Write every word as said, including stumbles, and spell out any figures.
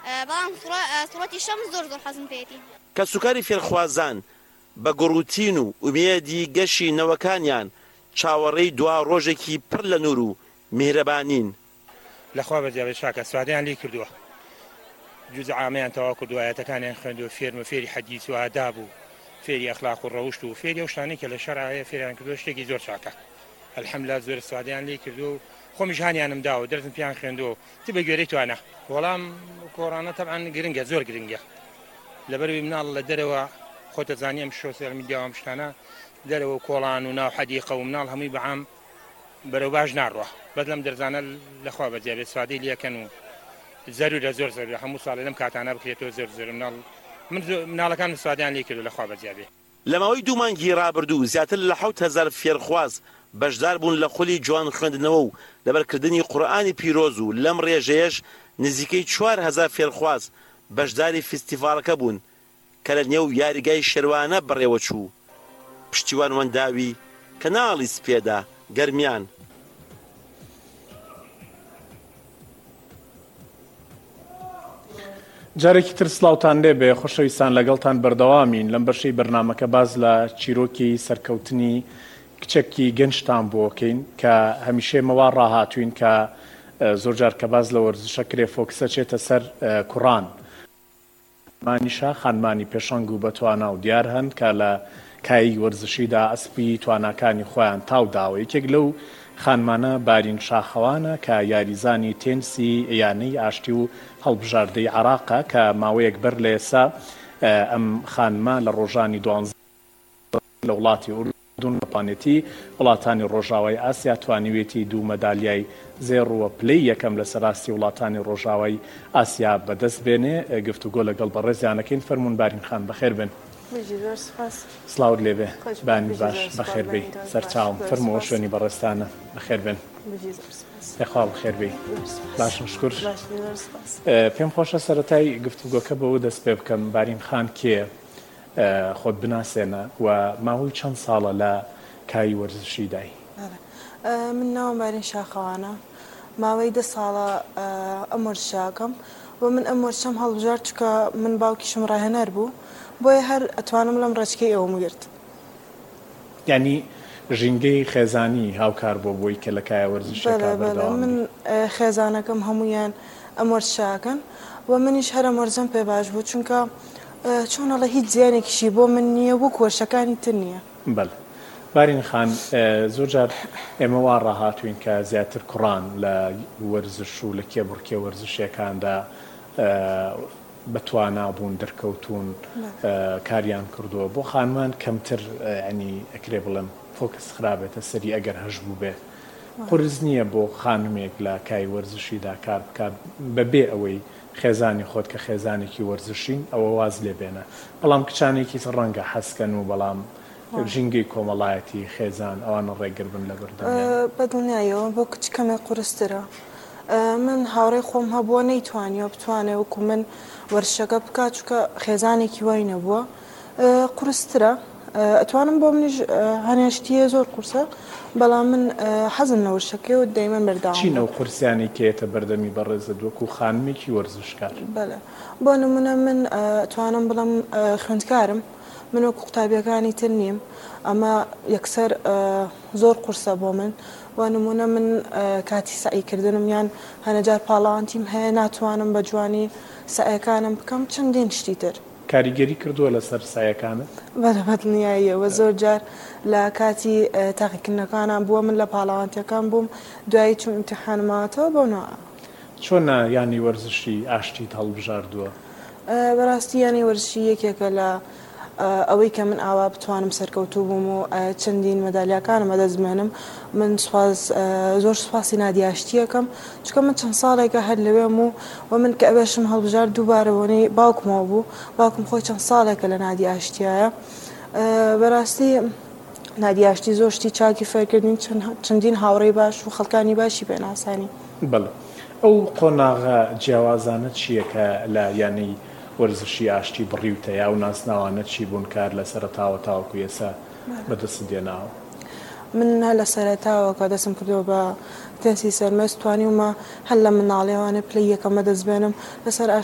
بەڵام سوڕەتی شەم زۆر زۆر حەزم پێێتی. کەسوکاری فێرخوازان بە گوڕوتین و ئومێدی گەشی نەوەکانیان چاوەڕێی دوا ڕۆژێکی پڕ لە نور و میهرەبانین. لەخوا بەجێبێ شاکە سوادیان لێ کردووە، جوزە عامیان تەواو کردووە، ئاەتەکانیان خوێندووە، فێرمە فێری حەدیث و ئاداب و فێری ئەخلاق و ڕەوشت و فێری ئەو شتانەی کە لە شەرعایە فێریان کردووە، شتێکی زۆر چاکە. ئەلحەمدولیلا زۆر سوادیان لێ کردووە و خۆمیش هانیانم داوە، دەرزم پیان خوێندووە، تی بە گوێرەی توانە. وەڵام کۆڕانە تەبعاً گرنگە، زۆر گرنگە، لەبەرەوەی مناڵ لە دەرەوە خۆتە زانیم سۆسیال میدیاوام شتانە دەرەوە کۆڵان و ناو حەدیقە و مناڵ هەمووی بەعام بەرەو باش ناڕوە، بەد لەم دەرزانە لەخوا بەجێبێ سوادەی لێکەن و زەرورە، زۆر زەرورە هەموو ساڵێ لەم کاتانە بکرێتەوە زۆر زۆر مناڵ مناڵەکان سوادیان لێ کردو لەخوا بەجێبێ. لە ماوەی دوو مانگی ڕابردوو زیاتر لە حەوت هەزار فێرخواز بەشدار بوون لە خولی جوان خوێندنەوە و لەبەرکردنی قورئانی پیرۆز و لەم ڕێژەیەش نزیکەی چوار هەزار فێرخواز بەشداری فیستیڤالەکە بوون کە لە نێو یاریگای شێروانە بەڕێوە چوو. پشتیوان وەنداوی کەناڵی سپێدا گەرمیان. جارێکی تر سڵاوتان لێ بێ خۆشەویستان، لەگەڵتان بەردەوامین لەم بەشەی بەرنامەکە باز لە چیرۆکی سەرکەوتنی کچێکی گەنجتان بۆکەین کە هەمیشە مەوا ڕاهاتوین کە زۆر جار کە باز لە وەرزشە کرێ فۆکسە چێتە سەر کوڕان. مانیشا خانمانی پێشەنگ و بەتوانا و دیار هەن کە لە کایی وەرزشیدا ئەسپی تواناکانی خۆیان تاو داوە. یەکێک لەو خانمانە بارین شاخەوانە کە یاریزانی تێنسی یانەی ئاشتی و هەڵبژاردەی عێراقە کە ماوەیەک بەر لە ئێستا ئەم خانمە لە ڕۆژانی دوانزە لە وڵاتی ئوردون بەپانێتی وڵاتانی ڕۆژاوای ئاسیا توانیوێتی دوو مەدالیای زێڕوە پلەی یەکەم لە سەراستی وڵاتانی ڕۆژاوای ئاسیا بەدەست بێنێ. گفتوگۆ لەگەڵ بەڕێزیانەکەین. فەرموون بارین خان بەخێر بن. سلااوت لێبێ، بانی باش بەخێر بێ، سەرچاوم فەرمەوە شوێنی بەڕێستانە بەخێر بن. دەخوا بەخێر بێ. باشم شکر. پێم خۆشە سەرەتای گفتوگۆکە بەوە دەست پێ بکەم بارین خان کێ خۆت بناسێنە و ماوەی چەند ساڵە لە کایی وەرزشی دای؟ من ناوم بارین شاخەوانە، ماوەی دە ساڵە ئەم وەرزشاکەم و من ئەم وەرزشەم هەڵبژارد چونکە من باوکیشم ڕاهێنەر بوو، بۆیە هەر ئەتوانم لەم ڕێچکەی ئەوەم گرت. یعنی ژینگەی خێزانی هاوکار بۆ بۆی کە لە کایە وەرزشەکە بەردەوام من خێزانەکەم هەمویان ئەم وەرزشاکەن و منیش هەر ئەم وەرزەم پێ باش بوو، چونکە چۆنەڵە هیچ زیانێکیشی بۆ من نییە، وەک وەرزشەکانی تر نییە. بەڵێ بارین خان، زۆر جار ئێمە وا ڕاهاتوین کە زیاتر کوڕان لە وەرزش و لە کێبڕکێ وەرزشیەکاندا بەتوانا بوون، دەرکەوتون، کاریان کردووە. بۆ خانمان کەمتر ینی ئەکرێ بڵێم فۆکس خراپێتە سەری ئەگەر هەش بوو بێ. قورس نییە بۆ خانمێک لە کای وەرزشیدا کار بکات بەبێ ئەوەی خێزانی خۆت کە خێزانێکی وەرزشین ئەوە واز لێ بێنە. بەڵام کچانێکی ڕەنگە حەسکەن و بەڵام ژینگەی کۆمەڵایەتی خێزان ئەوانە ڕێگر بن لە بەردەمیان. بەدڵنیایەوە بۆ کچکەمێک قورسترە. من هاوڕێی خۆم هەبووە نەیتوانیەوە بتوانێ وەکو من وەرزشەکە بکات، چونکە خێزانێکی وای نەبووە، قورسترە. ئەتوانم بۆ منیش هەنێشتیە زۆر قورسە، بەڵام من حەزم لە وەرزشەکەی و دەیمەن بەردەوام. چی نەو قورسیانی کێتە بەردەمی بەڕێزت وەکو خانمێکی وەرزشکار؟ بەڵێ، بۆ نمونە من ئەتوانم بڵێم خوێندکارم، من وەکو قوتابیەکانی تر نیم، ئەمە یەکسەر زۆر قورسە بۆ من. و نمونە من کاتی سعیکردنم یان هەنەجار پاڵەوانتیم هەیە ناتوانم بە جوانی سعیەکانم بکەم، چەندین شتی تر. کاریگەری کردووە لەسەر سایەکانت؟ بەڵێ بەدڵنیاییەوە زۆر جار لە کاتی تاقیکردنەکانان بووە من لە پاڵەوانتیەکان بووم، دوایی چون ئیمتیحانماتەوە بۆ نەوە. چۆنە یانی وەرزشی ئاشتیت هەڵبژاردووە؟ بەڕاستی یانی وەرزشی یەکێکە لە ئەوەی کە من ئاوا بتوانم سەرکەوتوو بووم و چەندین مەدالیاکانم بەدەستمێنم. من زۆر سوپاسی نادیاشتیەکەم، چونکە من چەند ساڵێکە هەر لەوێم و و من کە ئەوێشم هەڵبژار دووبارەوەی باوکمەوە بوو، باوکم خۆی چەند ساڵێکە لە نادیاشتیایە. بەڕاستی نادیاشتی زۆر شتی چاکی فێرکردنی چەندین هاوڕێی باش و خەڵکانی باشی پێ ناسانی. بەڵێ، ئەو قۆناغە جیاوازانە چییە کە لە یانەی وەرزشی ئاشتی بڕیوتە یا و ناسناوانە چی بوون کار لە سەرەتاوە تاوەکو ئێستا بەدەست دێناوە؟ من هەر لە سەرەتاوە کە دەستم کردەوە بە تەنسی سەرمەست توانیومە هەر لە مناڵێوانە پلەی یەکەمە دەست بێنم لەسەر